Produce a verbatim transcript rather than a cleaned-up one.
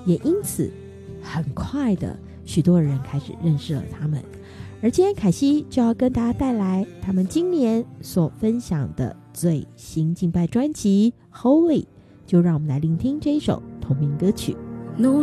也因此很快的许多人开始认识了他们。而今天凯西就要跟大家带来他们今年所分享的最新敬拜专辑 Holy， 就让我们来聆听这一首同名歌曲。